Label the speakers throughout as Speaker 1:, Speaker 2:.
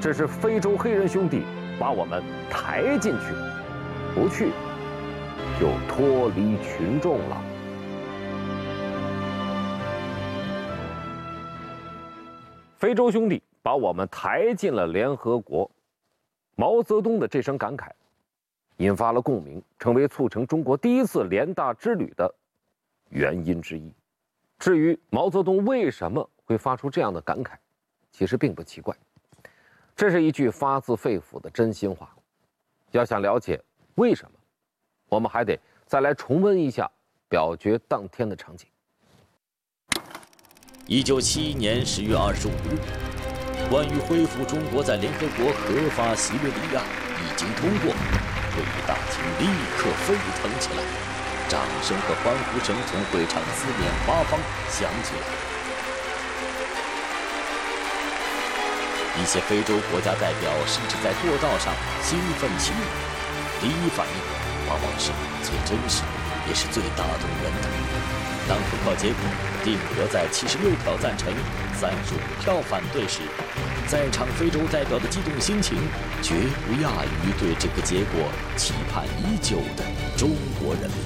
Speaker 1: 这是非洲黑人兄弟把我们抬进去，不去就脱离群众了。非洲兄弟把我们抬进了联合国，毛泽东的这声感慨，引发了共鸣，成为促成中国第一次联大之旅的原因之一。至于毛泽东为什么会发出这样的感慨，其实并不奇怪，这是一句发自肺腑的真心话。要想了解为什么，我们还得再来重温一下表决当天的场景。
Speaker 2: 1971年10月25日，关于恢复中国在联合国合法席位的议案已经通过，会议大厅立刻沸腾起来，掌声和欢呼声从会场四面八方响起来。一些非洲国家代表甚至在过道上兴奋起舞，第一反应往往是最真实，也是最打动人的。当投票结果定格在76票赞成、35票反对时，在场非洲代表的激动心情绝不亚于对这个结果期盼已久的中国人民。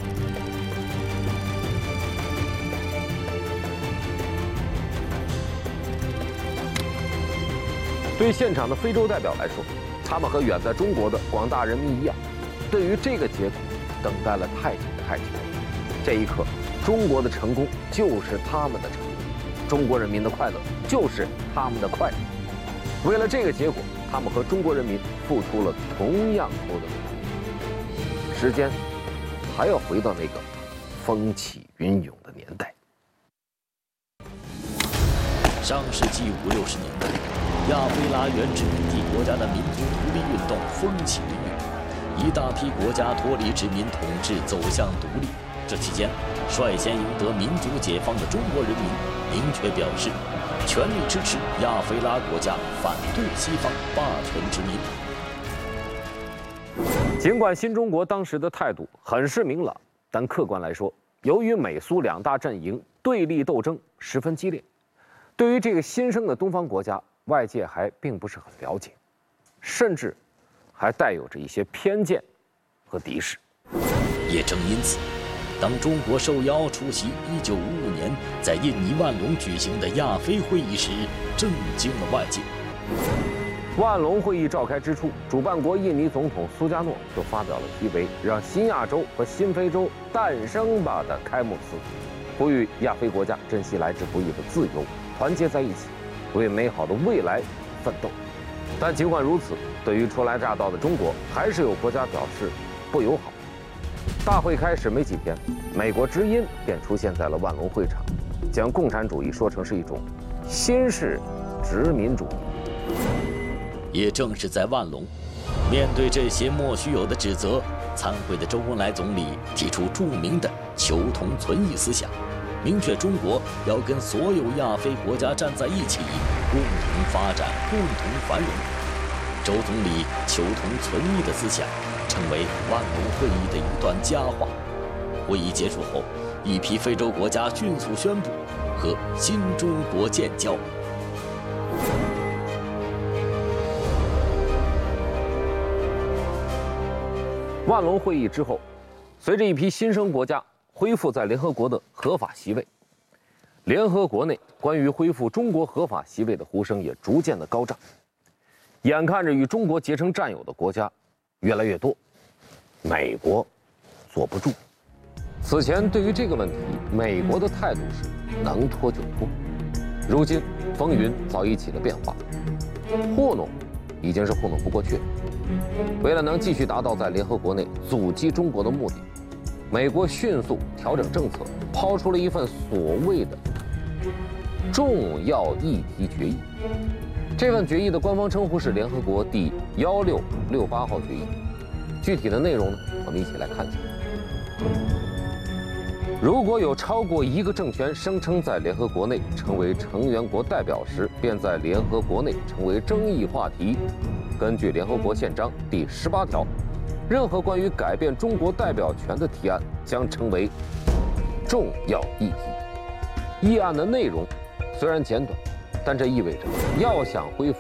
Speaker 1: 对现场的非洲代表来说，他们和远在中国的广大人民一样，对于这个结果等待了太久太久。这一刻，中国的成功就是他们的成功，中国人民的快乐就是他们的快乐。为了这个结果，他们和中国人民付出了同样多的努力。时间还要回到那个风起云涌的年代。
Speaker 2: 上世纪50、60年代，亚非拉原殖民地国家的民族独立运动风起云涌，一大批国家脱离殖民统治，走向独立。这期间，率先赢得民族解放的中国人民明确表示，全力支持亚非拉国家反对西方霸权殖民。
Speaker 1: 尽管新中国当时的态度很是明朗，但客观来说，由于美苏两大阵营对立斗争十分激烈，对于这个新生的东方国家，外界还并不是很了解，甚至还带有着一些偏见和敌视。
Speaker 2: 也正因此，当中国受邀出席1955年在印尼万隆举行的亚非会议时，震惊了外界。
Speaker 1: 万隆会议召开之初，主办国印尼总统苏加诺就发表了题为“让新亚洲和新非洲诞生吧”的开幕词，呼吁亚非国家珍惜来之不易的自由，团结在一起，为美好的未来奋斗。但尽管如此，对于初来乍到的中国，还是有国家表示不友好。大会开始没几天，美国之音便出现在了万隆会场，将共产主义说成是一种新式殖民主义。
Speaker 2: 也正是在万隆，面对这些莫须有的指责，参会的周恩来总理提出著名的求同存异思想，明确中国要跟所有亚非国家站在一起，共同发展，共同繁荣。周总理求同存异的思想成为万隆会议的一段佳话。会议结束后，一批非洲国家迅速宣布和新中国建交。
Speaker 1: 万隆会议之后，随着一批新生国家恢复在联合国的合法席位，联合国内关于恢复中国合法席位的呼声也逐渐的高涨。眼看着与中国结成战友的国家越来越多，美国坐不住。此前对于这个问题，美国的态度是能拖就拖。如今风云早已起了变化，糊弄已经是糊弄不过去了。为了能继续达到在联合国内阻击中国的目的，美国迅速调整政策，抛出了一份所谓的重要议题决议。这份决议的官方称呼是联合国第1668号决议。具体的内容呢，我们一起来看一下。如果有超过一个政权声称在联合国内成为成员国代表时，便在联合国内成为争议话题，根据联合国宪章第18条，任何关于改变中国代表权的提案将成为重要议题。议案的内容虽然简短，但这意味着要想恢复